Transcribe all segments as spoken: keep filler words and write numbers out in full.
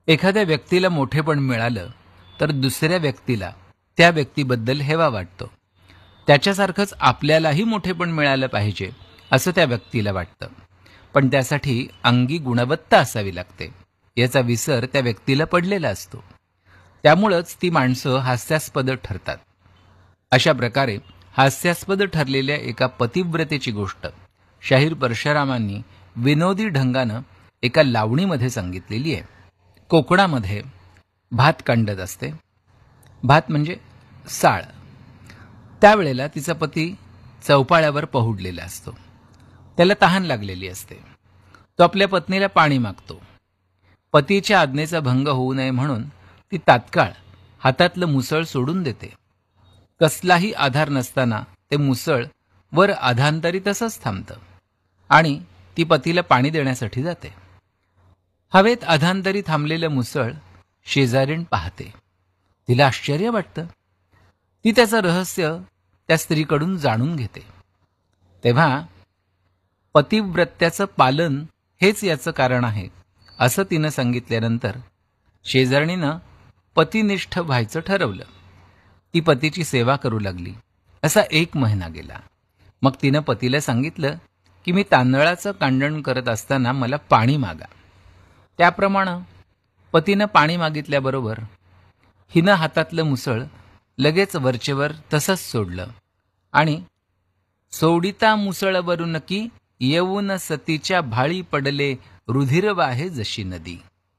एखाद्या व्यक्तीला मोठेपण मिळालं तर दुसऱ्या व्यक्तीला त्या व्यक्तीबद्दल हेवा वाटतो. त्याच्यासारखंच आपल्यालाही मोठेपण मिळालं पाहिजे असं त्या व्यक्तीला वाटतं. पण त्यासाठी अंगी गुणवत्ता असावी लागते. याचा विसर त्या व्यक्तीला पडलेला असतो. त्यामुळंच ती माणसं हास्यास्पद ठरतात. अशा प्रकारे हास्यास्पद ठरलेल्या एका पतिव्रतेची गोष्ट शाहीर परशुरामांनी विनोदी ढंगानं एका लावणीमध्ये सांगितलेली आहे. कोकणामध्ये भात कांडत असते. भात म्हणजे साळ. त्यावेळेला तिचा पती चौपाळ्यावर पहुडलेला असतो. त्याला तहान लागलेली असते. तो आपल्या पत्नीला पाणी मागतो. पतीच्या आज्ञेचा भंग होऊ नये म्हणून ती तात्काळ हातातलं मुसळ सोडून देते. कसलाही आधार नसताना ते मुसळ वर अधांतरी तसंच थांबतं आणि ती पतीला पाणी देण्यासाठी जाते. हवेत अधांतरी थांबलेलं मुसळ शेजारीण पाहते. तिला आश्चर्य वाटतं. ती त्याचं रहस्य त्या स्त्रीकडून जाणून घेते. तेव्हा पतिव्रत्याचं पालन हेच याचं कारण आहे असं तिनं सांगितल्यानंतर शेजारणीनं पतिनिष्ठ व्हायचं ठरवलं. ती पतीची सेवा करू लागली. असा एक महिना गेला. मग तिनं पतीला सांगितलं की मी तांदळाचं कांडण करत असताना मला पाणी मागा. त्याप्रमाणे पतीनं पाणी मागितल्याबरोबर हिनं हातातलं मुसळ लगेच वरचेवर तसंच सोडलं आणि सोडिता मुसळवरून की येऊन सतीच्या भाळी पडले रुधिर वाहे जशी नदी.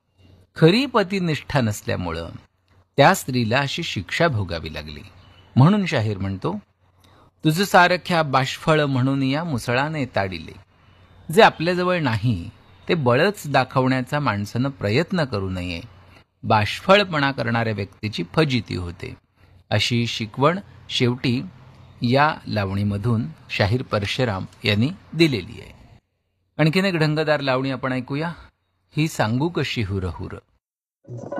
खरी पतिनिष्ठा नसल्यामुळं त्या स्त्रीला अशी शिक्षा भोगावी लागली. म्हणून शाहीर म्हणतो, तुझं सारख्या बाष्फळ म्हणून या मुसळाने ताडिले. जे आपल्याजवळ नाही ते बळच दाखवण्याचा माणसानं प्रयत्न करू नये. बाष्फळपणा करणाऱ्या व्यक्तीची फजिती होते. अशी शिकवण शेवटी या लावणीमधून शाहीर परशुराम यांनी दिलेली आहे. आणखीन एक ढंगदार लावणी आपण ऐकूया. ही सांगू कशी हुरहुर.